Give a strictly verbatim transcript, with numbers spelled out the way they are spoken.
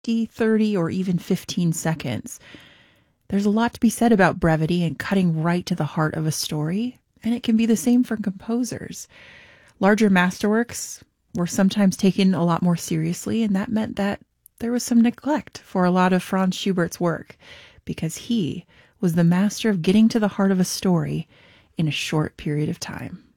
fifty, thirty, or even fifteen seconds. There's a lot to be said about brevity and cutting right to the heart of a story, and it can be the same for composers. Larger masterworks were sometimes taken a lot more seriously, and that meant that there was some neglect for a lot of Franz Schubert's work, because he was the master of getting to the heart of a story in a short period of time.